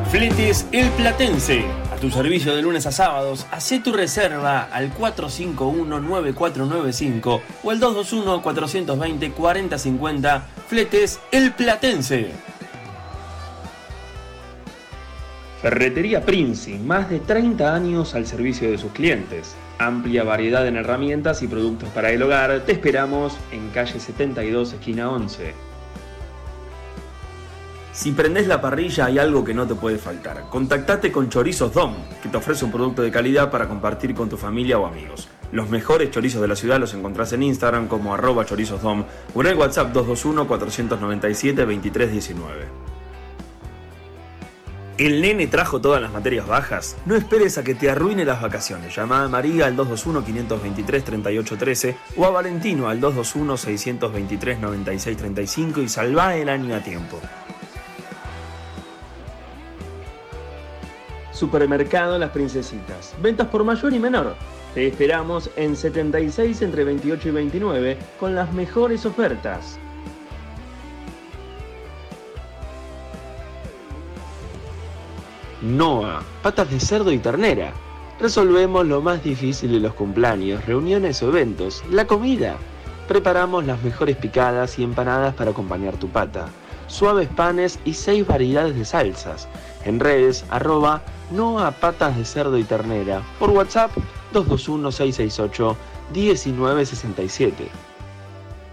Fletes El Platense. A tu servicio de lunes a sábados. Hacé tu reserva al 451-9495 o al 221-420-4050. Fletes El Platense. Ferretería Princi, más de 30 años al servicio de sus clientes. Amplia variedad en herramientas y productos para el hogar. Te esperamos en calle 72, esquina 11. Si prendés la parrilla hay algo que no te puede faltar. Contactate con Chorizos Dom, que te ofrece un producto de calidad para compartir con tu familia o amigos. Los mejores chorizos de la ciudad los encontrás en Instagram como @chorizosdom o en el WhatsApp 221-497-2319. ¿El nene trajo todas las materias bajas? No esperes a que te arruine las vacaciones. Llama a María al 221-523-3813 o a Valentino al 221-623-9635 y salvá el año a tiempo. Supermercado Las Princesitas. Ventas por mayor y menor. Te esperamos en 76 entre 28 y 29 con las mejores ofertas. Noa, patas de cerdo y ternera. Resolvemos lo más difícil de los cumpleaños, reuniones o eventos, la comida. Preparamos las mejores picadas y empanadas para acompañar tu pata. Suaves panes y 6 variedades de salsas. En redes, @Noa patas de cerdo y ternera. Por WhatsApp, 221-668-1967.